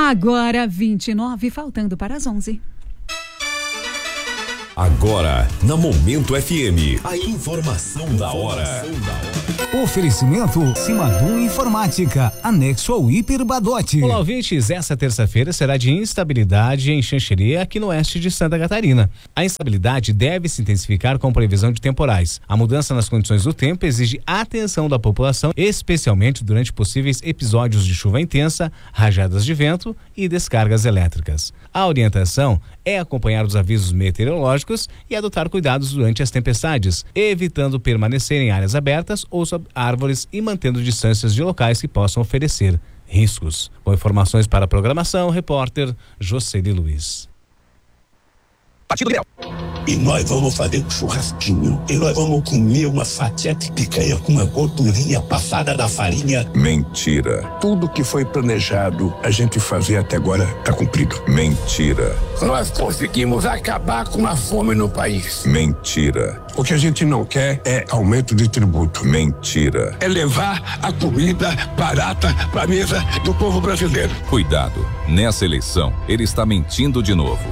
Agora 29, faltando para as 11. Agora, na Momento FM, a informação da hora. Oferecimento Simadum Informática, anexo ao Hiper Badote. Olá, ouvintes. Essa terça-feira será de instabilidade em Xanxerê, aqui no oeste de Santa Catarina. A instabilidade deve se intensificar com previsão de temporais. A mudança nas condições do tempo exige atenção da população, especialmente durante possíveis episódios de chuva intensa, rajadas de vento e descargas elétricas. A orientação é acompanhar os avisos meteorológicos e adotar cuidados durante as tempestades, evitando permanecer em áreas abertas ou sob árvores e mantendo distâncias de locais que possam oferecer riscos. Com informações para a programação, repórter Jocely Luiz. Partido Liberal. E nós vamos fazer um churrasquinho. E nós vamos comer uma fatia de picanha com uma gordurinha passada da farinha. Mentira. Tudo que foi planejado a gente fazer até agora está cumprido. Mentira. Nós conseguimos acabar com a fome no país. Mentira. O que a gente não quer é aumento de tributo. Mentira. É levar a comida barata para a mesa do povo brasileiro. Cuidado. Nessa eleição, ele está mentindo de novo.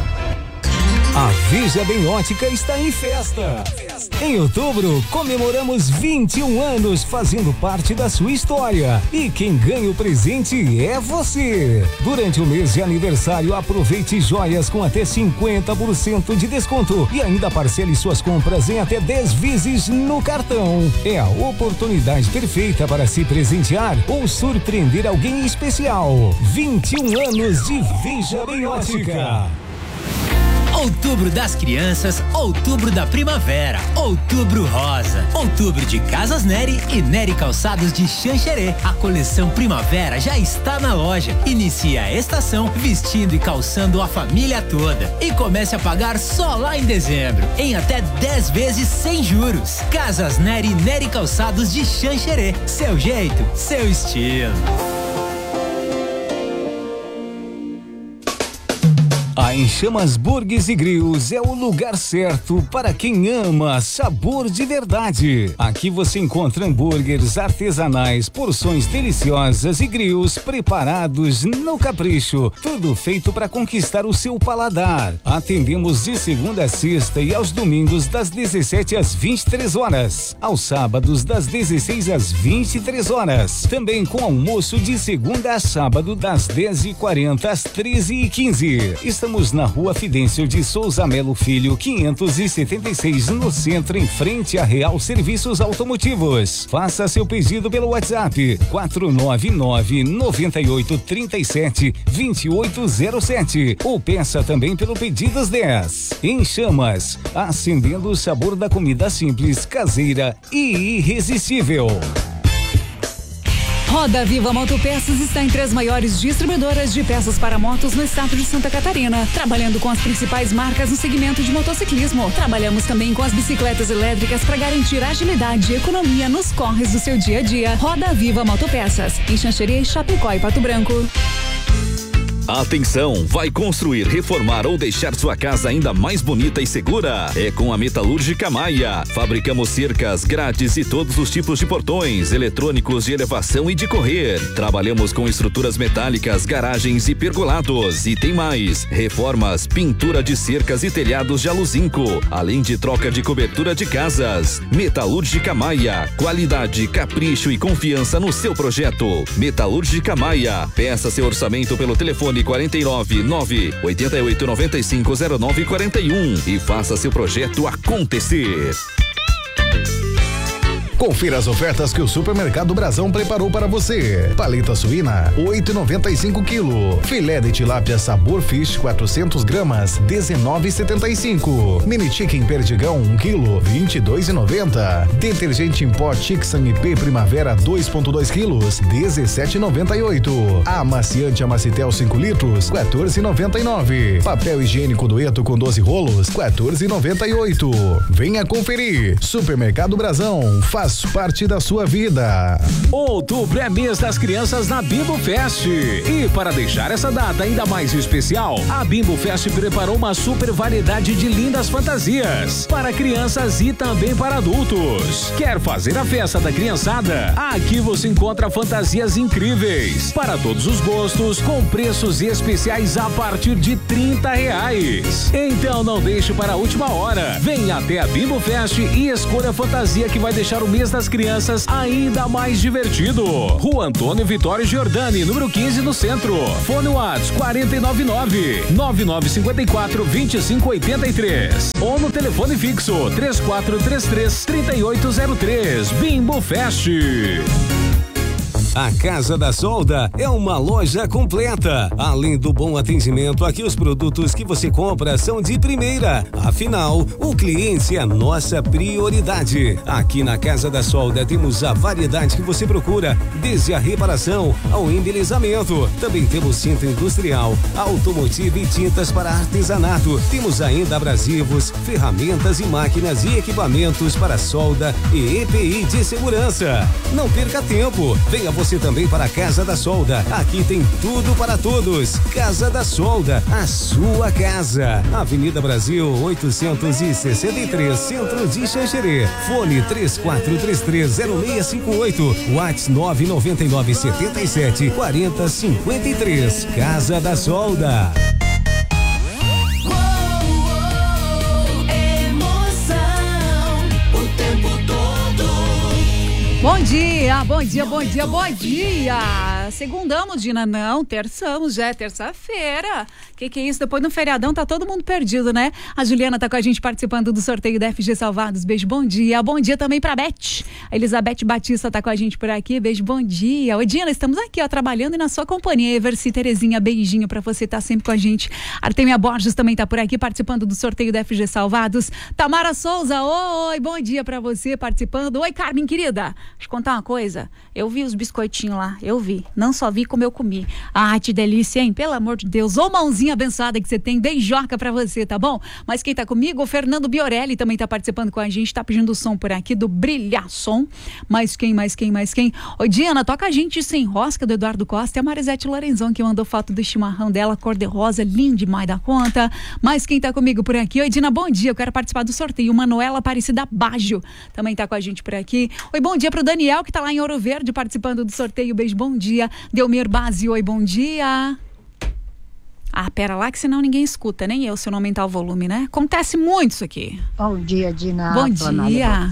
A Veja Bem Ótica está em festa. Em outubro, comemoramos 21 anos fazendo parte da sua história. E quem ganha o presente é você. Durante o mês de aniversário, aproveite joias com até 50% de desconto. E ainda parcele suas compras em até 10 vezes no cartão. É a oportunidade perfeita para se presentear ou surpreender alguém especial. 21 anos de Veja Bem Ótica. Outubro das Crianças, Outubro da Primavera, Outubro Rosa, Outubro de Casas Nery e Nery Calçados de Xanxerê. A coleção Primavera já está na loja. Inicie a estação vestindo e calçando a família toda. E comece a pagar só lá em dezembro, em até 10 vezes sem juros. Casas Nery e Nery Calçados de Xanxerê. Seu jeito, seu estilo. A Em Chamas Burgues e Grills é o lugar certo para quem ama sabor de verdade. Aqui você encontra hambúrgueres artesanais, porções deliciosas e grills preparados no capricho. Tudo feito para conquistar o seu paladar. Atendemos de segunda a sexta e aos domingos das 17 às 23 horas. Aos sábados das 16 às 23 horas. Também com almoço de segunda a sábado das 10h40 às 13h15. Estamos na Rua Fidêncio de Souza Melo Filho, 576, no centro, em frente a Real Serviços Automotivos. Faça seu pedido pelo WhatsApp 499-9837-2807 ou peça também pelo Pedidos 10. Em Chamas, acendendo o sabor da comida simples, caseira e irresistível. Roda Viva Motopeças está entre as maiores distribuidoras de peças para motos no estado de Santa Catarina, trabalhando com as principais marcas no segmento de motociclismo. Trabalhamos também com as bicicletas elétricas para garantir agilidade e economia nos corres do seu dia a dia. Roda Viva Motopeças, em Xanxerê, Chapecó e Pato Branco. Atenção, vai construir, reformar ou deixar sua casa ainda mais bonita e segura? É com a Metalúrgica Maia. Fabricamos cercas, grades e todos os tipos de portões, eletrônicos de elevação e de correr. Trabalhamos com estruturas metálicas, garagens e pergolados. E tem mais, reformas, pintura de cercas e telhados de aluzinco, além de troca de cobertura de casas. Metalúrgica Maia, qualidade, capricho e confiança no seu projeto. Metalúrgica Maia, peça seu orçamento pelo telefone 499-8895-0941 e faça seu projeto acontecer. Confira as ofertas que o Supermercado Brasão preparou para você. Paleta suína, 8,95 kg. Filé de tilápia sabor fish, 400 gramas, 19,75. Mini chicken perdigão, 1 kg, 22,90. Detergente em pó Tixan IP Primavera, 2,2 kg, 17,98. Amaciante Amacitel 5 litros, 14,99. Papel higiênico Dueto com 12 rolos, 14,98. Venha conferir. Supermercado Brasão, faz parte da sua vida. Outubro é mês das crianças na Bimbo Fest. E para deixar essa data ainda mais especial, a Bimbo Fest preparou uma super variedade de lindas fantasias para crianças e também para adultos. Quer fazer a festa da criançada? Aqui você encontra fantasias incríveis para todos os gostos, com preços especiais a partir de R$30. Então não deixe para a última hora. Venha até a Bimbo Fest e escolha a fantasia que vai deixar o mês das crianças ainda mais divertido. Rua Antônio Vitório Giordani, número 15, no centro. Fone WhatsApp 499-9954-2583 ou no telefone fixo 3433-3803. Bimbo Fest. A Casa da Solda é uma loja completa. Além do bom atendimento, aqui os produtos que você compra são de primeira. Afinal, o cliente é a nossa prioridade. Aqui na Casa da Solda temos a variedade que você procura, desde a reparação ao embelezamento. Também temos centro industrial, automotivo e tintas para artesanato. Temos ainda abrasivos, ferramentas e máquinas e equipamentos para solda e EPI de segurança. Não perca tempo. Venha você também para a Casa da Solda. Aqui tem tudo para todos. Casa da Solda, a sua casa. Avenida Brasil 863, Centro de Xanxerê. Fone 34330658. WhatsApp 999774053. Casa da Solda. Bom dia, bom dia, bom dia, bom dia. Segundamos, Dina? Não, terçamos, já é terça-feira. Que é isso? Depois do feriadão tá todo mundo perdido, né? A Juliana tá com a gente participando do sorteio da FG Salvados. Beijo, bom dia. Bom dia também pra Beth. A Elizabeth Batista tá com a gente por aqui. Beijo, bom dia. Oi, Dina, estamos aqui, ó, trabalhando e na sua companhia. Everci Terezinha, beijinho pra você, tá sempre com a gente. Artemia Borges também tá por aqui participando do sorteio da FG Salvados. Tamara Souza, oi, bom dia pra você participando. Oi, Carmen, querida. Deixa eu contar uma coisa. Eu vi os biscoitinhos lá, eu vi. Não só vi como eu comi. Ah, que delícia, hein? Pelo amor de Deus. Ô, mãozinha abençoada que você tem. Beijoca pra você, tá bom? Mas quem tá comigo, o Fernando Biorelli também tá participando com a gente. Tá pedindo o som por aqui do Brilhar Som. Mais quem? Oi, Diana, toca a gente Sem Rosca do Eduardo Costa e a Marisete Lorenzon, que mandou foto do chimarrão dela, cor de rosa, lindo demais da conta. Mas quem tá comigo por aqui? Oi, Dina, bom dia. Eu quero participar do sorteio. Manuela Aparecida Baggio também tá com a gente por aqui. Oi, bom dia pro Daniel, que tá lá em Ouro Verde participando do sorteio. Beijo, bom dia. Delmir Base, oi, bom dia. Ah, pera lá que senão ninguém escuta, nem eu, se eu não aumentar o volume, né? Acontece muito isso aqui. Bom dia, Dina. Bom dia.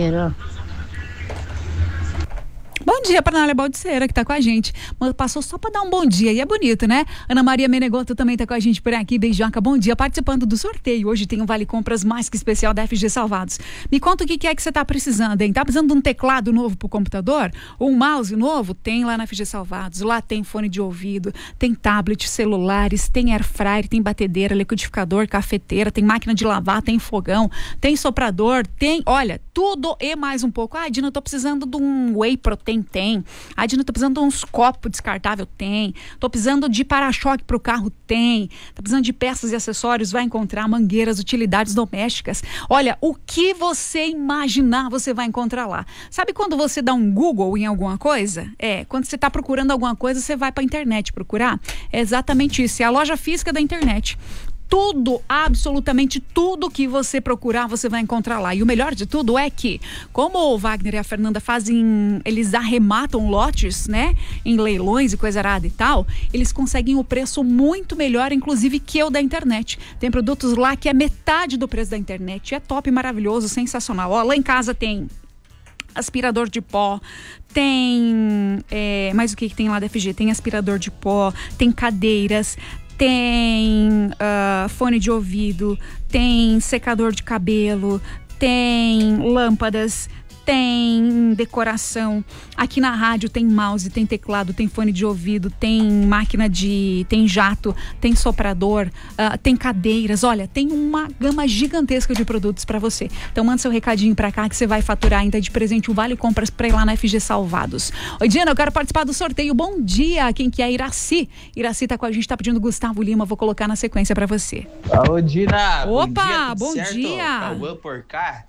Bom dia para Nália Baldiceira, que tá com a gente. Passou só para dar um bom dia e é bonito, né? Ana Maria Menegoto também tá com a gente por aqui. Beijoca, bom dia, participando do sorteio. Hoje tem um Vale Compras mais que especial da FG Salvados. Me conta o que é que você tá precisando, hein? Tá precisando de um teclado novo pro computador? Ou um mouse novo? Tem lá na FG Salvados. Lá tem fone de ouvido, tem tablet, celulares, tem air fryer, tem batedeira, liquidificador, cafeteira, tem máquina de lavar, tem fogão, tem soprador, tem, olha, tudo e mais um pouco. Ah, Dina, eu tô precisando de um whey protein. Tem. Ah, Dina, tô precisando de uns copos descartável? Tem. Tô precisando de para-choque pro carro? Tem. Tá precisando de peças e acessórios? Vai encontrar. Mangueiras, utilidades domésticas. Olha, o que você imaginar, você vai encontrar lá. Sabe quando você dá um Google em alguma coisa? Quando você tá procurando alguma coisa, você vai pra internet procurar. É exatamente isso. É a loja física da internet. Tudo, absolutamente tudo que você procurar, você vai encontrar lá. E o melhor de tudo é que, como o Wagner e a Fernanda eles arrematam lotes, né? Em leilões e coisa arada e tal, eles conseguem o preço muito melhor, inclusive que o da internet. Tem produtos lá que é metade do preço da internet. É top, maravilhoso, sensacional. Ó, lá em casa tem aspirador de pó, tem... mais o que tem lá da FG? Tem aspirador de pó, tem cadeiras, tem fone de ouvido, tem secador de cabelo, tem lâmpadas, tem decoração. Aqui na rádio tem mouse, tem teclado, tem fone de ouvido, tem tem jato, tem soprador, tem cadeiras. Olha, tem uma gama gigantesca de produtos para você. Então manda seu recadinho para cá que você vai faturar ainda de presente um Vale Compras para ir lá na FG Salvados. Oi, Diana, eu quero participar do sorteio. Bom dia, quem que é? Iraci. Iraci tá com a gente, tá pedindo Gustavo Lima, vou colocar na sequência para você. Alô, Dina. Opa, bom certo? dia. Cauã por cá.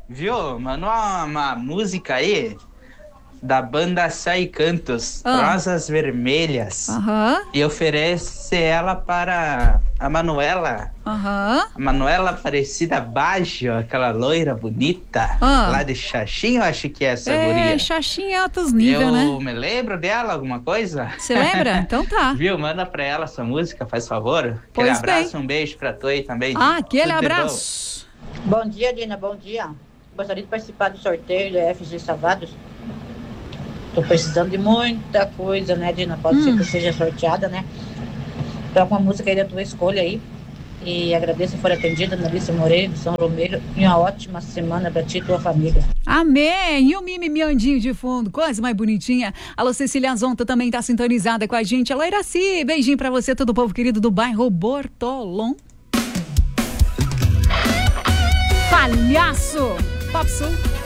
Viu? Mandou uma música aí da banda Sai Cantos, Rosas Vermelhas. E oferece ela para a Manuela. A Manuela Aparecida Baggio, aquela loira bonita, lá de Xaxim, eu acho que é essa guria. Xaxim é altos níveis, né? Eu me lembro dela, alguma coisa? Você lembra? Então tá. Viu? Manda pra ela essa música, faz favor. Aquele abraço, um beijo pra tu aí também. Aquele abraço. Bom dia, Dina, bom dia. Gostaria de participar do sorteio da FG Salvados. Tô precisando de muita coisa, né, Dina? Pode ser que seja sorteada, né? Toca uma música aí da tua escolha aí. E agradeço por atendida, Analícia Moreira, de São Romero. E uma ótima semana pra ti e tua família. Amém! E o Mimi Miandinho de fundo, coisa mais bonitinha. Alô, Cecília Zonta também tá sintonizada com a gente. Alô, Iraci, beijinho pra você, todo o povo querido do bairro Bortolom. Palhaço! Pop Sul.